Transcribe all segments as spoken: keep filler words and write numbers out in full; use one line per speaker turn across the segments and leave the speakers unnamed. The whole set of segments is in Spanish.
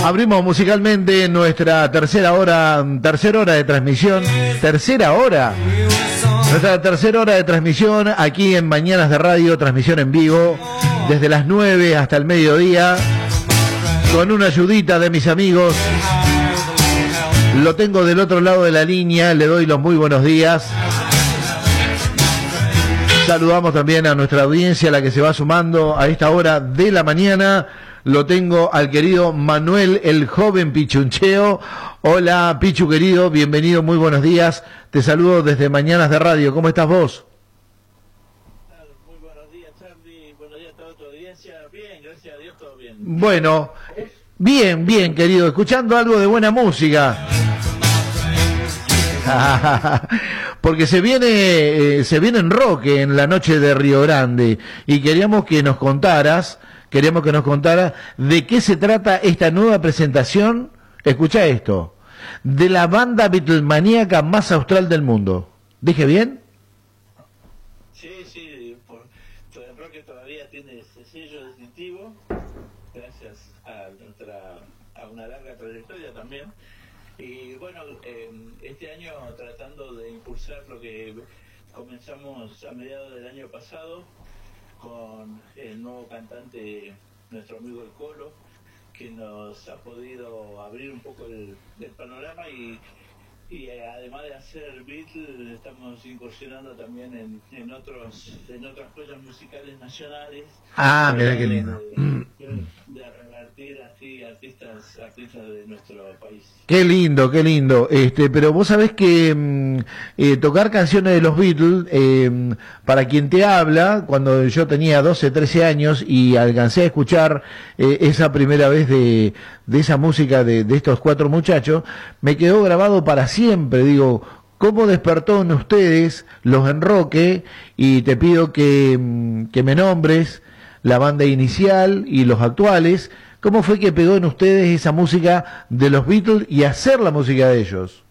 Abrimos musicalmente nuestra tercera hora, tercera hora de transmisión, tercera hora, nuestra tercera hora de transmisión aquí en Mañanas de Radio, transmisión en vivo, desde las nueve hasta el mediodía, con una ayudita de mis amigos. Lo tengo del otro lado de la línea, le doy los muy buenos días. Saludamos también a nuestra audiencia, la que se va sumando a esta hora de la mañana. Lo tengo al querido Manuel, el joven Pichuncheo. Hola, Pichu querido, bienvenido, muy buenos días. Te saludo desde Mañanas de Radio. ¿Cómo estás vos?
Muy buenos días, Charlie. Buenos días a toda tu audiencia. Bien, gracias a Dios, todo bien.
Bueno, bien, bien, querido. Escuchando algo de buena música. Porque se viene eh, se viene en rock en la noche de Río Grande y queríamos que nos contaras, queríamos que nos contaras de qué se trata esta nueva presentación. Escucha esto, de la banda beatlemaníaca más austral del mundo. ¿Dije bien?
Sí, sí, por, por el rock todavía tiene ese sello distintivo, gracias a nuestra a una larga trayectoria también. Y bueno, eh, este año tratando de impulsar lo que comenzamos a mediados del año pasado con el nuevo cantante, nuestro amigo El Colo, que nos ha podido abrir un poco el, el panorama y, y eh, además de hacer Beatles, estamos incursionando también en, en otros en otras joyas musicales nacionales.
Ah, mira qué lindo.
De, de revertir así artistas artistas de nuestro país.
Qué lindo, qué lindo. Este, pero vos sabés que mm, eh, tocar canciones de los Beatles, eh, para quien te habla, cuando yo tenía doce, trece años y alcancé a escuchar eh, esa primera vez de, de esa música de, de estos cuatro muchachos, me quedó grabado para siempre. Digo, ¿cómo despertó en ustedes los enroque? Y te pido que, mm, que me nombres la banda inicial y los actuales. ¿Cómo fue que pegó en ustedes esa música de los Beatles y hacer la música de ellos?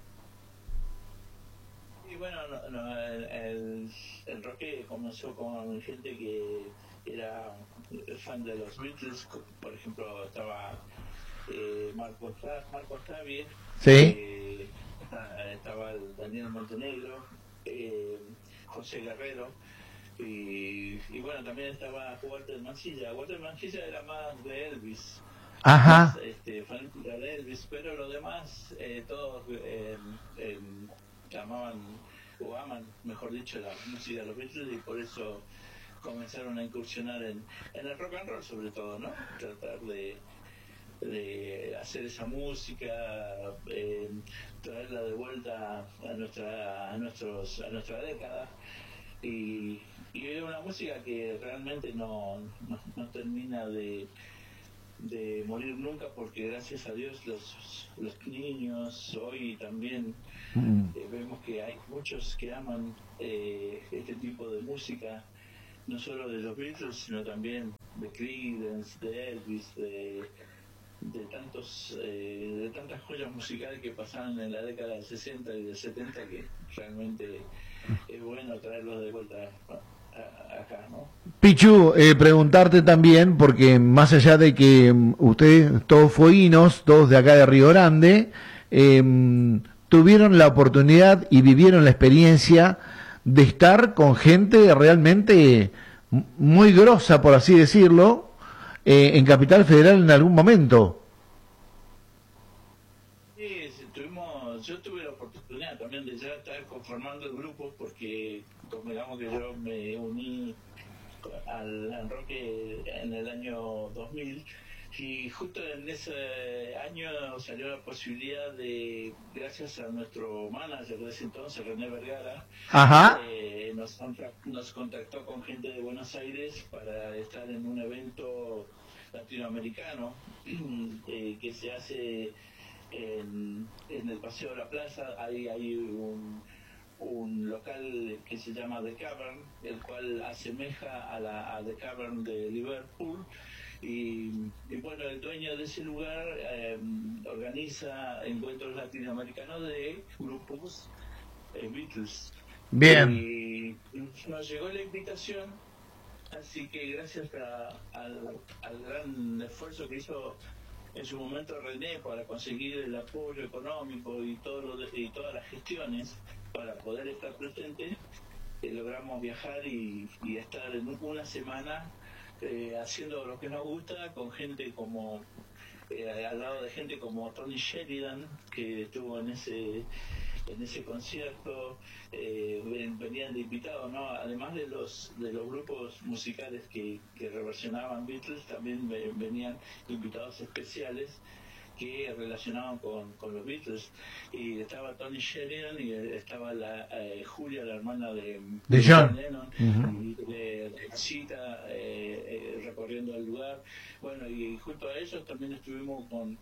Y bueno, no, no, el, el, el rock comenzó con gente que era fan de los Beatles. Por ejemplo, estaba eh, Marco, Marco Octavio,
¿Sí?
eh, estaba el Daniel Montenegro, eh, José Guerrero. Y, y bueno, también estaba Walter Mancilla. Walter Mancilla era más de Elvis.
Ajá.
Más, este, fanática de Elvis, pero los demás, eh, todos eh, eh, amaban, o aman, mejor dicho, la música de los Beatles, y por eso comenzaron a incursionar en, en el rock and roll, sobre todo, ¿no? Tratar de, de hacer esa música, eh, traerla de vuelta a nuestra, a nuestros, a nuestra década. Y, y es una música que realmente no, no, no termina de, de morir nunca, porque gracias a Dios los, los niños hoy también eh, vemos que hay muchos que aman eh, este tipo de música, no solo de los Beatles, sino también de Creedence, de Elvis, de, de tantos eh, de tantas joyas musicales que pasaron en la década del sesenta y del setenta, que realmente es bueno traerlos de vuelta a, a, acá, ¿no?
Pichu, eh, preguntarte también, porque más allá de que um, ustedes, todos fueguinos, todos de acá de Río Grande, eh, tuvieron la oportunidad y vivieron la experiencia de estar con gente realmente muy grosa, por así decirlo, eh, en Capital Federal en algún momento.
Sí, tuvimos, yo tuve la oportunidad también de ya estar conformando el grupo, porque digamos que yo me uní al enroque en el año dos mil, y justo en ese año salió la posibilidad de, gracias a nuestro manager de ese entonces, René Vergara,
Ajá.
eh, nos, nos contactó con gente de Buenos Aires para estar en un evento latinoamericano eh, que se hace en, en el Paseo de la Plaza. Ahí hay un un local que se llama The Cavern, el cual asemeja a la a The Cavern de Liverpool, y, y bueno, el dueño de ese lugar eh, organiza encuentros latinoamericanos de grupos eh, Beatles.
Bien.
Y nos llegó la invitación, así que gracias a, al, al gran esfuerzo que hizo en su momento René, para conseguir el apoyo económico y, todo lo de, y todas las gestiones para poder estar presente, eh, logramos viajar y, y estar en una semana eh, haciendo lo que nos gusta, con gente como eh, al lado de gente como Tony Sheridan, que estuvo en ese en ese concierto, eh, venían de invitados, ¿no? Además de los de los grupos musicales que, que reversionaban Beatles, también venían invitados especiales que relacionaban con, con los Beatles, y estaba Tony Sheridan y estaba la eh, Julia, la hermana de,
de John
Lennon,
uh-huh.
y de, de Cita, eh, eh, recorriendo el lugar. Bueno, y junto a ellos también estuvimos con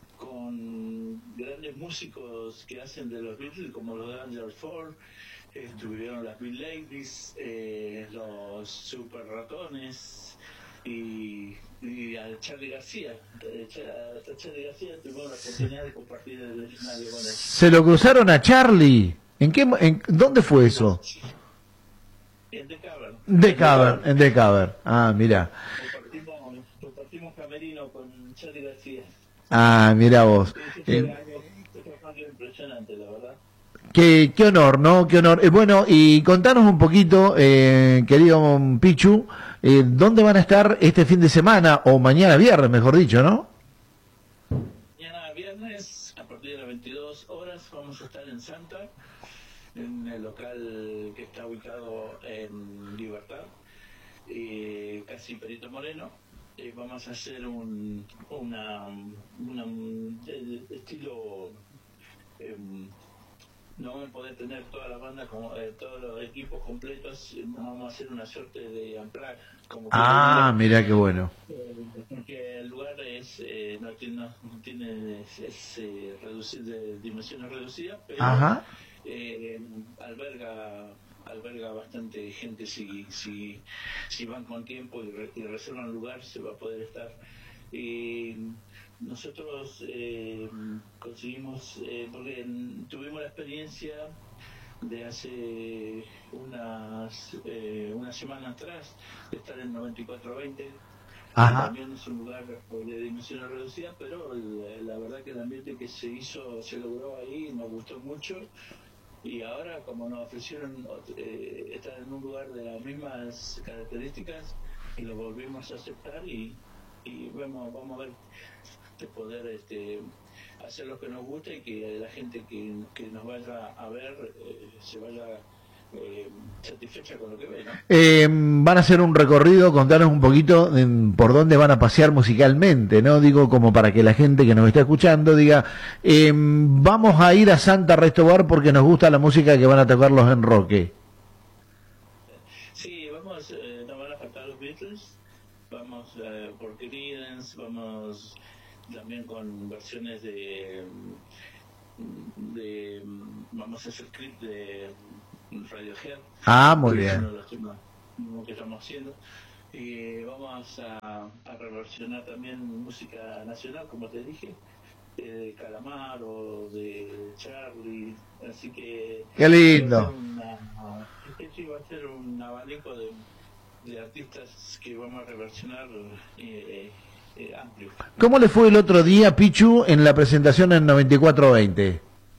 con grandes músicos que hacen de los Beatles, como los de Angel Ford, eh, estuvieron las Bill Ladies, eh, los Super Ratones y, y a Charly García. Eh, a Charly García tuvimos la oportunidad de compartir el escenario con él.
Se lo cruzaron a Charlie. ¿En qué, en, dónde fue eso?
En The Cavern.
The Cavern, en The Cavern. Ah, mira.
Compartimos, compartimos camerino con Charly García.
Ah, mira vos.
Eh, impresionante, la verdad.
Qué, qué honor, ¿no? Qué honor. Eh, bueno, y contanos un poquito, eh, querido Pichu, eh, ¿dónde van a estar este fin de semana, o mañana viernes, mejor dicho, ¿no?
Mañana viernes, a partir de las veintidós horas, vamos a estar en Santa, en el local que está ubicado en Libertad, eh, casi Perito Moreno. Eh, vamos a hacer un una, una un estilo eh, no vamos a poder tener toda la banda como eh, todos los equipos completos, vamos a hacer una suerte de unplug como
ah que, mira qué bueno,
eh, porque el lugar es eh, no tiene no, no tiene es, es eh, reducir, de dimensiones reducidas, pero
Ajá.
Eh, alberga alberga bastante gente. Si si si van con tiempo y, re, y reservan lugar, se va a poder estar. Y nosotros eh, conseguimos, eh, porque tuvimos la experiencia de hace unas eh, una semana atrás de estar en noventa y cuatro veinte.
Ajá.
También es un lugar de dimensiones reducidas, pero la, la verdad que el ambiente que se hizo, se logró ahí, nos gustó mucho. Y ahora, como nos ofrecieron eh, estar en un lugar de las mismas características, y lo volvimos a aceptar, y, y vamos, vamos a ver de poder este, hacer lo que nos gusta, y que la gente que, que nos vaya a ver eh, se vaya eh, satisfecha con lo que ve, ¿no?
Eh, van a hacer un recorrido, contanos un poquito en, por dónde van a pasear musicalmente, ¿no? Digo, como para que la gente que nos está escuchando diga, eh, vamos a ir a Santa Restobar porque nos gusta la música que van a tocar los Enroque.
Sí, vamos, eh, no van a faltar los Beatles, vamos eh, por Creedence, vamos también con versiones de, de vamos a hacer clip de Radiohead.
Ah, muy bien.
Uno de los temas que estamos haciendo. Y vamos a, a reversionar también música nacional, como te dije, de Calamar o de Charlie. Así que.
Qué lindo.
Este va a ser un abanico de, de artistas que vamos a reversionar eh, eh, amplio.
¿Cómo le fue el otro día, Pichu, en la presentación en noventa y cuatro veinte?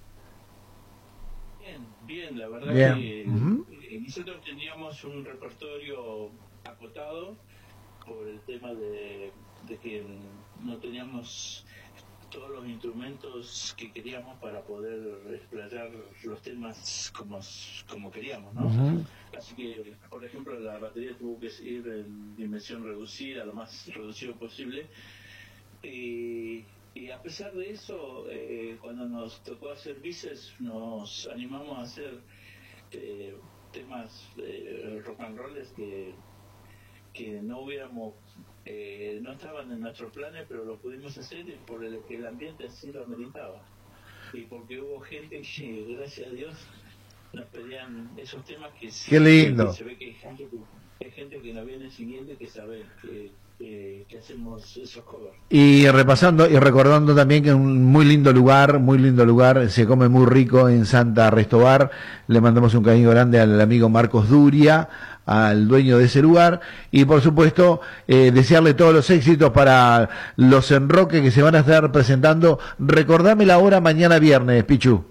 Bien, la verdad
bien.
que
uh-huh.
nosotros teníamos un repertorio acotado por el tema de, de que no teníamos todos los instrumentos que queríamos para poder explayar los temas como, como queríamos, ¿no? Uh-huh. Así que, por ejemplo, la batería tuvo que ir en dimensión reducida, lo más reducido posible. Y Y a pesar de eso, eh, cuando nos tocó hacer bises, nos animamos a hacer eh, temas eh, rock and rolls que, que no hubiéramos, eh, no estaban en nuestros planes, pero lo pudimos hacer por el, el ambiente así lo ameritaba. Y porque hubo gente que, gracias a Dios, nos pedían esos temas que sí.
¡Qué lindo!
Se ve que hay gente que, hay gente que nos viene siguiendo y que sabe que, que, que hacemos esos covers.
Y repasando y recordando también que es un muy lindo lugar, muy lindo lugar, se come muy rico en Santa Restobar. Le mandamos un cariño grande al amigo Marcos Duria, al dueño de ese lugar, y por supuesto eh, desearle todos los éxitos para los enroques que se van a estar presentando. Recordame la hora mañana viernes, Pichu.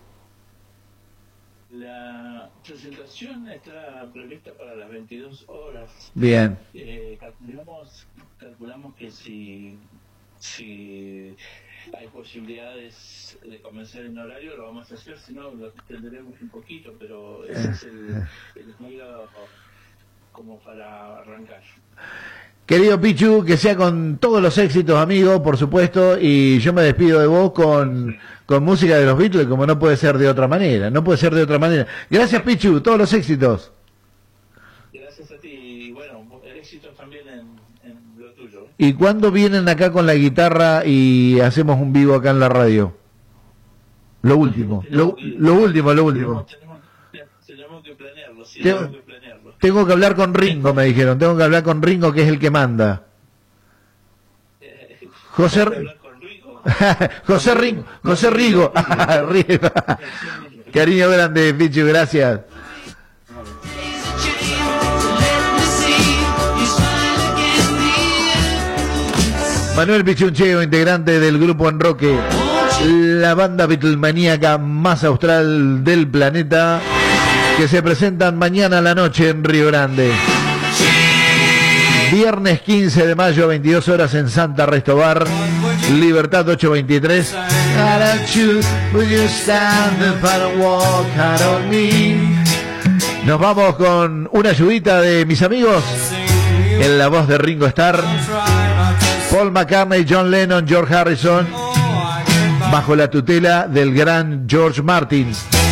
La presentación está prevista para las veintidós horas.
Bien.
Eh, calculamos, calculamos que si, si hay posibilidades de comenzar en horario, lo vamos a hacer, si no lo extenderemos un poquito, pero ese es el, el medio como para arrancar.
Querido Pichu, que sea con todos los éxitos, amigo, por supuesto, y yo me despido de vos con, con música de los Beatles, como no puede ser de otra manera, no puede ser de otra manera. Gracias, Pichu, todos los éxitos.
Gracias a ti, y bueno, éxitos también en, en lo tuyo.
¿Y cuándo vienen acá con la guitarra y hacemos un vivo acá en la radio? Lo último, lo, lo último, lo último.
Tenemos, tenemos que planearlo, sí,
Tengo,
tenemos que planearlo.
Tengo que hablar con Ringo, me dijeron, tengo que hablar con Ringo, que es el que manda. José,
hablar con Rigo?
José Ringo, José Rigo. Cariño grande, Pichu, gracias. Manuel Pichuncheo, integrante del grupo Enroque, la banda beatlemaníaca más austral del planeta, que se presentan mañana a la noche en Río Grande. Viernes quince de mayo, veintidós horas en Santa Restobar, Libertad ocho veintitrés. Nos vamos con una ayudita de mis amigos, en la voz de Ringo Starr, Paul McCartney, John Lennon, George Harrison, bajo la tutela del gran George Martin.